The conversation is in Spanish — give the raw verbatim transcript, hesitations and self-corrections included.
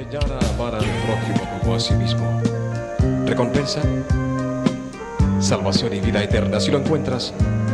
Enseñar a amar al prójimo como a sí mismo. Recompensa, salvación y vida eterna. Si lo encuentras,